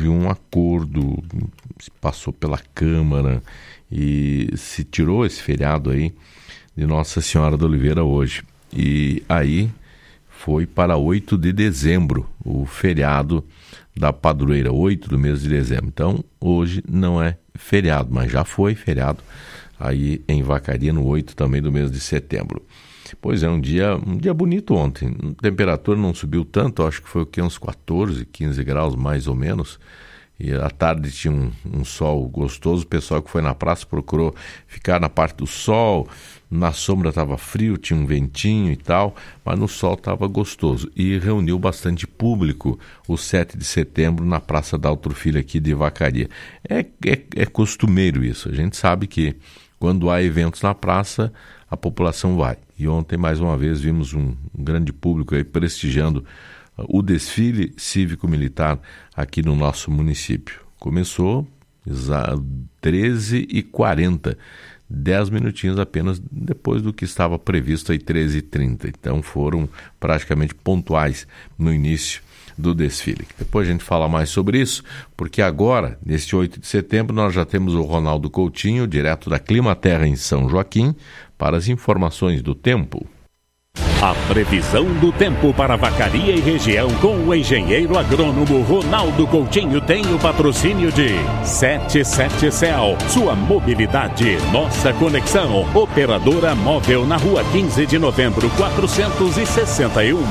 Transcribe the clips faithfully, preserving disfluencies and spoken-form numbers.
houve um acordo, se passou pela Câmara e se tirou esse feriado aí de Nossa Senhora da Oliveira hoje. E aí foi para oito de dezembro, o feriado da padroeira, oito do mês de dezembro. Então, hoje não é feriado, mas já foi feriado aí em Vacaria, no oito também do mês de setembro. Pois é, um dia, um dia bonito ontem. A temperatura não subiu tanto, acho que foi o que, uns quatorze, quinze graus mais ou menos. E à tarde tinha um, um sol gostoso. O pessoal que foi na praça procurou ficar na parte do sol. Na sombra estava frio, tinha um ventinho e tal, mas no sol estava gostoso. E reuniu bastante público o sete de setembro na Praça da Altro Filho aqui de Vacaria. É, é, é costumeiro isso. A gente sabe que quando há eventos na praça, a população vai. E ontem, mais uma vez, vimos um, um grande público aí prestigiando uh, o desfile cívico-militar aqui no nosso município. Começou às treze e quarenta, dez minutinhos apenas depois do que estava previsto aí, treze e trinta. Então foram praticamente pontuais no início do desfile. Depois a gente fala mais sobre isso, porque agora, neste oito de setembro, nós já temos o Ronaldo Coutinho, direto da Climaterra em São Joaquim, para as informações do tempo. A previsão do tempo para Vacaria e região com o engenheiro agrônomo Ronaldo Coutinho tem o patrocínio de setenta e sete Cell, sua mobilidade, nossa conexão. Operadora móvel na rua quinze de novembro, quatrocentos e sessenta e um.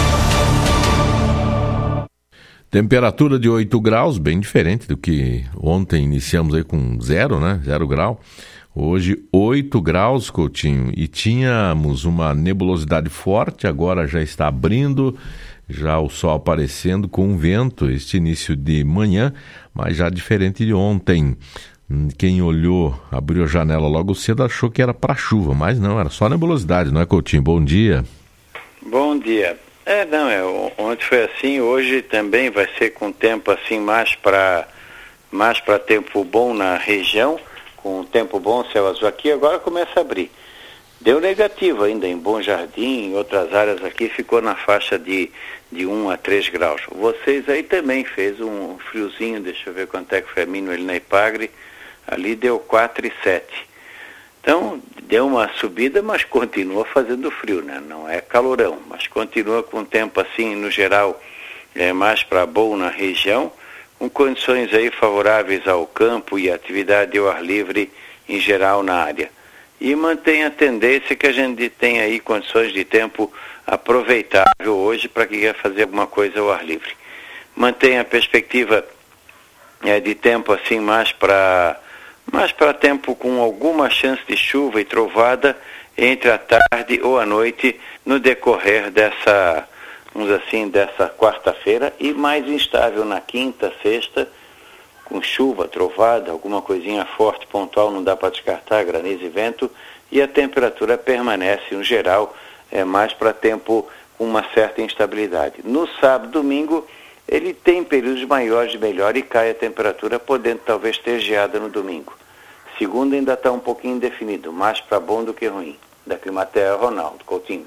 Temperatura de oito graus, bem diferente do que ontem iniciamos aí com zero, né? Zero grau. Hoje oito graus, Coutinho, e tínhamos uma nebulosidade forte, agora já está abrindo, já o sol aparecendo com vento, este início de manhã, mas já diferente de ontem. Quem olhou, abriu a janela logo cedo, achou que era para chuva, mas não, era só nebulosidade, não é, Coutinho? Bom dia. Bom dia. É, não, é, ontem foi assim, hoje também vai ser com tempo assim mais para mais para tempo bom na região, com tempo bom, céu azul aqui, agora começa a abrir. Deu negativo ainda em Bom Jardim, em outras áreas aqui, ficou na faixa de, de um a três graus. Vocês aí também fez um friozinho, deixa eu ver quanto é que foi a mínima ali na Ipagre, ali deu quatro e sete. Então, deu uma subida, mas continua fazendo frio, né? Não é calorão, mas continua com tempo assim, no geral, é, mais para bom na região, com condições aí favoráveis ao campo e atividade ao ar livre em geral na área. E mantém a tendência que a gente tem aí condições de tempo aproveitável hoje para quem quer fazer alguma coisa ao ar livre. Mantém a perspectiva é, de tempo assim mais para mais para tempo com alguma chance de chuva e trovada entre a tarde ou a noite no decorrer dessa, vamos assim, dessa quarta-feira, e mais instável na quinta, sexta, com chuva, trovada, alguma coisinha forte, pontual, não dá para descartar, granizo e vento, e a temperatura permanece, no geral, é mais para tempo com uma certa instabilidade. No sábado, domingo, ele tem períodos maiores de melhor e cai a temperatura, podendo talvez ter geada no domingo. Segunda ainda está um pouquinho indefinido, mais para bom do que ruim. Da Climaterra, Ronaldo Coutinho.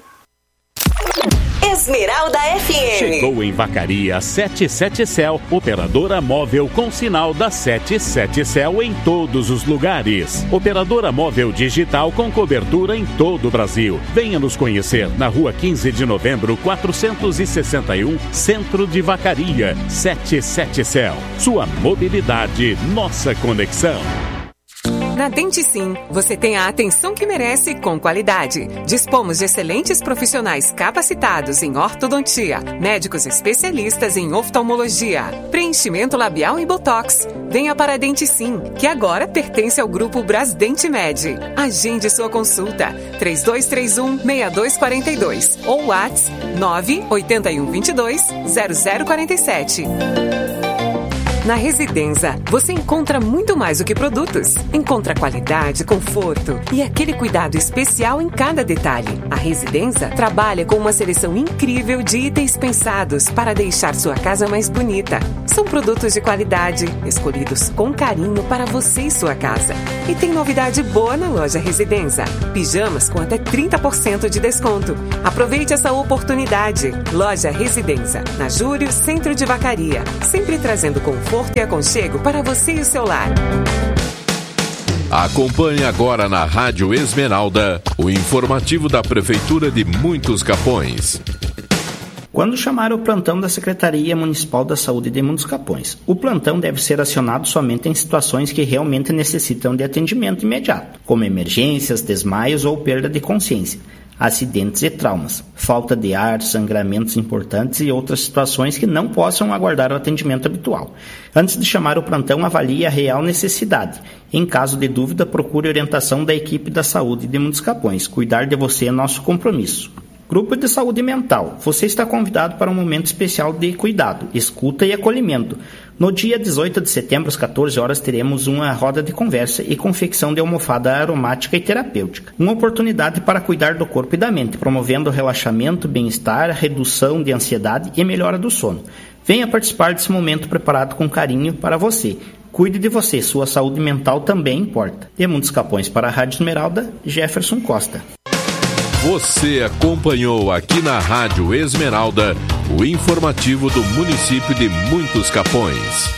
Esmeralda F M. Chegou em Vacaria setenta e sete Cell, operadora móvel com sinal da setenta e sete Cell em todos os lugares. Operadora móvel digital com cobertura em todo o Brasil. Venha nos conhecer na rua quinze de novembro, quatrocentos e sessenta e um, centro de Vacaria. setenta e sete Cell, sua mobilidade, nossa conexão. Na Dente Sim, você tem a atenção que merece com qualidade. Dispomos de excelentes profissionais capacitados em ortodontia, médicos especialistas em oftalmologia, preenchimento labial e botox. Venha para a Dente Sim, que agora pertence ao grupo Brasdente Med. Agende sua consulta três dois três um, seis dois quatro dois ou WhatsApp nove oito um dois dois, zero zero quatro sete. Na Residenza, você encontra muito mais do que produtos. Encontra qualidade, conforto e aquele cuidado especial em cada detalhe. A Residenza trabalha com uma seleção incrível de itens pensados para deixar sua casa mais bonita. São produtos de qualidade, escolhidos com carinho para você e sua casa. E tem novidade boa na loja Residenza. Pijamas com até trinta por cento de desconto. Aproveite essa oportunidade. Loja Residenza, na Júlio, centro de Vacaria. Sempre trazendo conforto conforto e aconchego para você e o seu lar. Acompanhe agora na Rádio Esmeralda o informativo da Prefeitura de Muitos Capões. Quando chamar o plantão da Secretaria Municipal da Saúde de Muitos Capões, o plantão deve ser acionado somente em situações que realmente necessitam de atendimento imediato, como emergências, desmaios ou perda de consciência, acidentes e traumas, falta de ar, sangramentos importantes e outras situações que não possam aguardar o atendimento habitual. Antes de chamar o plantão, avalie a real necessidade. Em caso de dúvida, procure orientação da equipe da saúde de Muitos Capões. Cuidar de você é nosso compromisso. Grupo de Saúde Mental. Você está convidado para um momento especial de cuidado, escuta e acolhimento. No dia dezoito de setembro, às quatorze horas, teremos uma roda de conversa e confecção de almofada aromática e terapêutica. Uma oportunidade para cuidar do corpo e da mente, promovendo relaxamento, bem-estar, redução de ansiedade e melhora do sono. Venha participar desse momento preparado com carinho para você. Cuide de você, sua saúde mental também importa. De Muitos Capões para a Rádio Esmeralda, Jefferson Costa. Você acompanhou aqui na Rádio Esmeralda o informativo do município de Muitos Capões.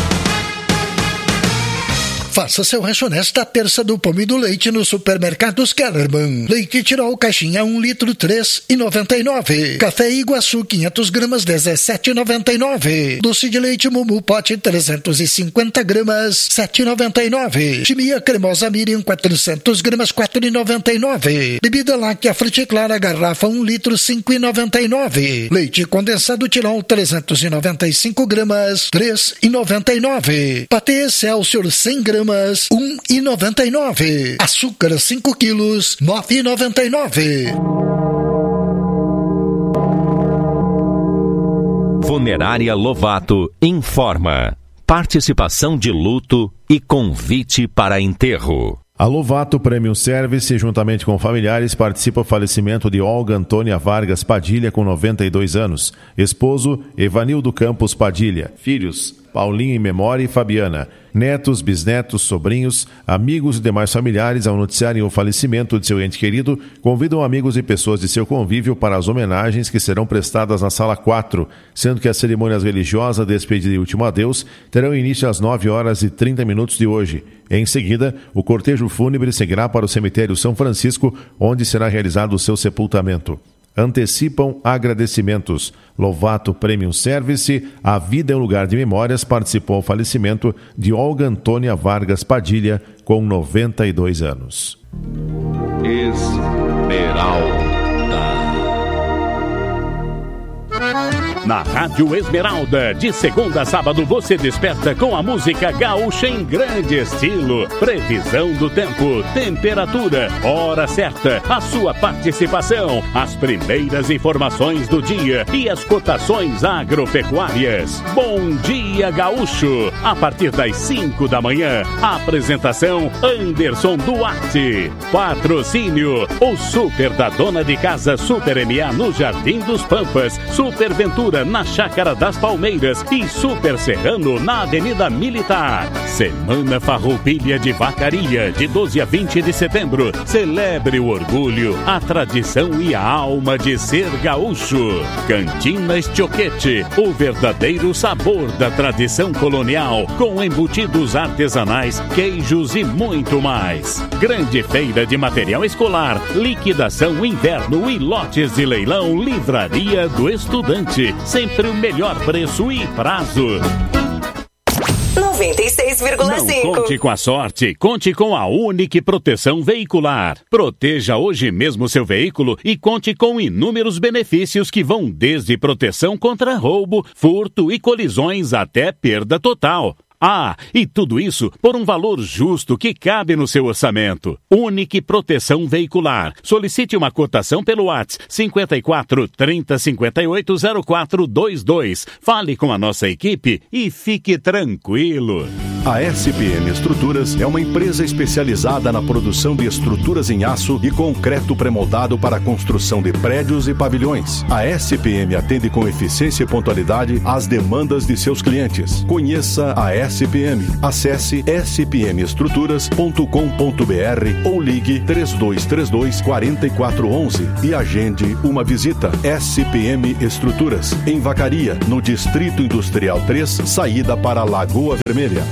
Faça seu rancho nesta terça do pão e do leite no Supermercados Kellerman. Leite Tirol, caixinha um litro, três reais e noventa e nove centavos. Café Iguaçu, quinhentas gramas, dezessete reais e noventa e nove centavos. Doce de leite Mumu Pote, trezentas e cinquenta gramas, sete reais e noventa e nove centavos. Chimia cremosa Miriam, quatrocentas gramas, quatro reais e noventa e nove centavos. Bebida láctea Frute Clara, garrafa um litro, cinco reais e noventa e nove centavos. Leite condensado Tirol, trezentas e noventa e cinco gramas, três reais e noventa e nove centavos. Patê Excelsior, cem gramas, um real e noventa e nove centavos. Açúcar cinco quilos, nove reais e noventa e nove centavos. Funerária Lovato informa: participação de luto e convite para enterro. A Lovato Premium Service, juntamente com familiares, participa do falecimento de Olga Antônia Vargas Padilha, com noventa e dois anos. Esposo, Evanildo Campos Padilha. Filhos, Paulinho em Memória e Fabiana. Netos, bisnetos, sobrinhos, amigos e demais familiares, ao noticiarem o falecimento de seu ente querido, convidam amigos e pessoas de seu convívio para as homenagens que serão prestadas na Sala quatro, sendo que as cerimônias religiosas, despedida e último adeus, terão início às nove horas e trinta minutos de hoje. Em seguida, o cortejo fúnebre seguirá para o cemitério São Francisco, onde será realizado o seu sepultamento. Antecipam agradecimentos. Lovato Premium Service, a vida é um lugar de memórias, participou ao falecimento de Olga Antônia Vargas Padilha, com noventa e dois anos. Esmeralda. Na Rádio Esmeralda, de segunda a sábado, você desperta com a música gaúcha em grande estilo. Previsão do tempo, temperatura, hora certa, a sua participação, as primeiras informações do dia e as cotações agropecuárias. Bom dia, gaúcho! A partir das cinco da manhã, a apresentação Anderson Duarte. Patrocínio, o Super da Dona de Casa Super M A no Jardim dos Pampas, Super Ventura na Chácara das Palmeiras e Super Serrano na Avenida Militar. Semana Farroupilha de Vacaria, de doze a vinte de setembro. Celebre o orgulho, a tradição e a alma de ser gaúcho. Cantina Estioquete, o verdadeiro sabor da tradição colonial, com embutidos artesanais, queijos e muito mais. Grande feira de material escolar, liquidação inverno e lotes de leilão. Livraria do Estudante, sempre o melhor preço e prazo. noventa e seis vírgula cinco. Não conte com a sorte, conte com a Unique Proteção Veicular. Proteja hoje mesmo seu veículo e conte com inúmeros benefícios que vão desde proteção contra roubo, furto e colisões até perda total. Ah, e tudo isso por um valor justo que cabe no seu orçamento. Unique Proteção Veicular. Solicite uma cotação pelo WhatsApp cinquenta e quatro, trinta, cinquenta e oito, zero quatro vinte e dois. Fale com a nossa equipe e fique tranquilo. A S P M Estruturas é uma empresa especializada na produção de estruturas em aço e concreto pré-moldado para a construção de prédios e pavilhões. A S P M atende com eficiência e pontualidade às demandas de seus clientes. Conheça a S P M. Acesse s p m estruturas ponto com ponto b r ou ligue três dois três dois, quatro quatro um um e agende uma visita. S P M Estruturas, em Vacaria, no Distrito Industrial três, saída para Lagoa Vermelha.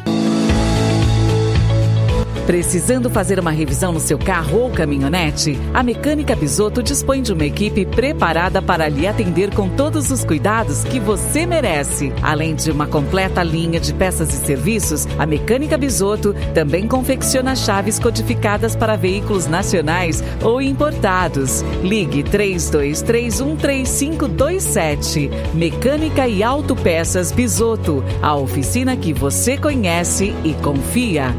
Precisando fazer uma revisão no seu carro ou caminhonete? A Mecânica Bisotto dispõe de uma equipe preparada para lhe atender com todos os cuidados que você merece. Além de uma completa linha de peças e serviços, a Mecânica Bisotto também confecciona chaves codificadas para veículos nacionais ou importados. Ligue três dois três um três cinco dois sete. Mecânica e Autopeças Bisotto, a oficina que você conhece e confia.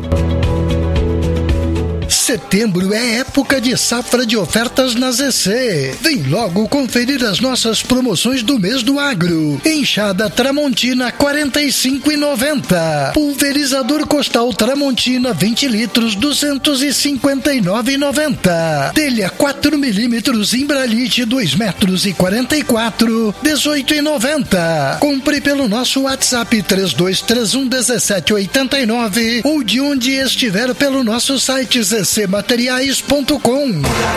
Setembro é época de safra de ofertas na Z C. Vem logo conferir as nossas promoções do mês do agro. Enxada Tramontina quarenta e cinco reais e noventa centavos. Pulverizador Costal Tramontina vinte litros duzentos e cinquenta e nove reais e noventa centavos. Telha quatro milímetros Imbralite dois metros e quarenta e quatro, dezoito reais e noventa centavos. Compre pelo nosso WhatsApp três dois três um um sete oito nove ou de onde estiver pelo nosso site z c materiais ponto com.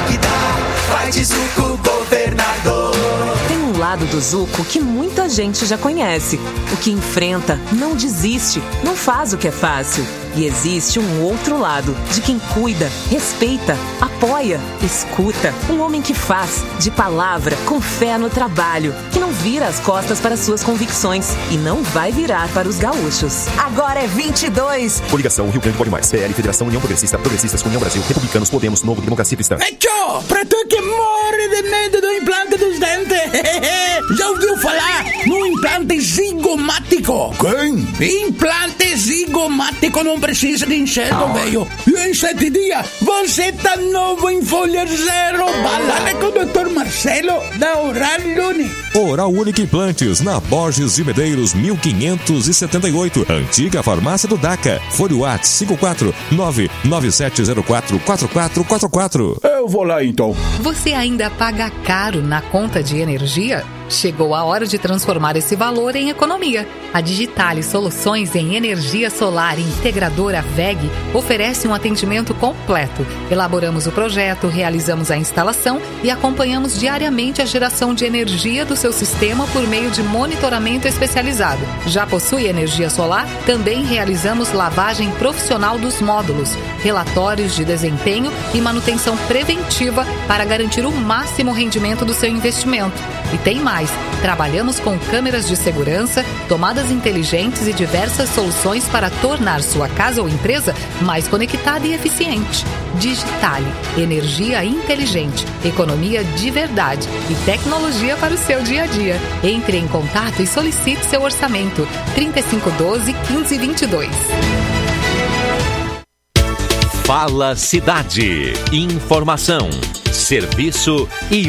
Vai de Zuco Governador. Tem um lado do Zuco que muita gente já conhece. O que enfrenta, não desiste, não faz o que é fácil. E existe um outro lado, de quem cuida, respeita, apoia, escuta. Um homem que faz, de palavra, com fé no trabalho, que não vira as costas para suas convicções e não vai virar para os gaúchos. Agora é vinte e dois. Coligação Rio Grande Pode Mais, P L, Federação União Progressista, Progressistas, União Brasil, Republicanos, Podemos, Novo, Democracia Cristã. Ei, tchô, pra tu que morre de medo do implante dos dentes, já ouviu falar no implante zigomático? Quem? Implante zigomático não precisa de enxerto, velho. E em sete dias, você tá novo em folha zero. Balada com o doutor Marcelo da Oral Uni. Oral Unique Implantes, na Borges de Medeiros, mil quinhentos e setenta e oito. Antiga farmácia do DACA. Fone WhatsApp cinco quatro nove nove sete zero quatro quatro quatro quatro quatro. Eu vou lá então. Você ainda paga caro na conta de energia? Chegou a hora de transformar esse valor em economia. A Digitale Soluções em Energia Solar Integradora V E G oferece um atendimento completo. Elaboramos o projeto, realizamos a instalação e acompanhamos diariamente a geração de energia do seu sistema por meio de monitoramento especializado. Já possui energia solar? Também realizamos lavagem profissional dos módulos, relatórios de desempenho e manutenção preventiva para garantir o máximo rendimento do seu investimento. E tem mais. Trabalhamos com câmeras de segurança, tomadas inteligentes e diversas soluções para tornar sua casa ou empresa mais conectada e eficiente. Digitale, energia inteligente, economia de verdade e tecnologia para o seu dia a dia. Entre em contato e solicite seu orçamento. trinta e cinco doze, quinze vinte e dois. Fala Cidade. Informação, serviço e